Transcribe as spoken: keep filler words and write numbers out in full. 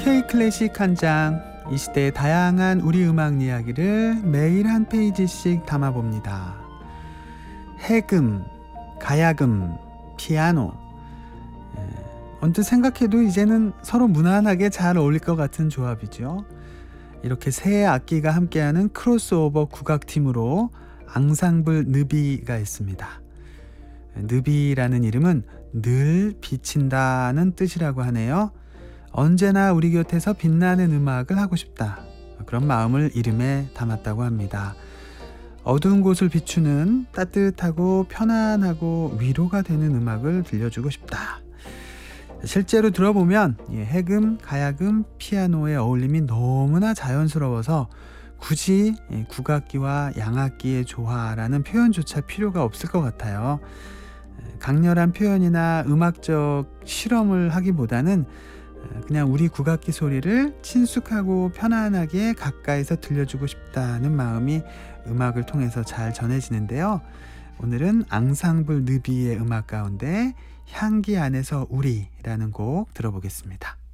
K-클래식 한 장, 이 시대의 다양한 우리 음악 이야기를 매일 한 페이지씩 담아봅니다. 해금, 가야금, 피아노. 예, 언뜻 생각해도 이제는 서로 무난하게 잘 어울릴 것 같은 조합이죠. 이렇게 세 악기가 함께하는 크로스오버 국악팀으로 앙상블 느비가 있습니다. 느비라는 이름은 늘 비친다는 뜻이라고 하네요. 언제나 우리 곁에서 빛나는 음악을 하고 싶다, 그런 마음을 이름에 담았다고 합니다. 어두운 곳을 비추는 따뜻하고 편안하고 위로가 되는 음악을 들려주고 싶다. 실제로 들어보면 해금, 가야금, 피아노의 어울림이 너무나 자연스러워서 굳이 국악기와 양악기의 조화라는 표현조차 필요가 없을 것 같아요. 강렬한 표현이나 음악적 실험을 하기보다는 그냥 우리 국악기 소리를 친숙하고 편안하게 가까이서 들려주고 싶다는 마음이 음악을 통해서 잘 전해지는데요. 오늘은 앙상블 느비의 음악 가운데 향기 안에서 우리라는 곡 들어보겠습니다.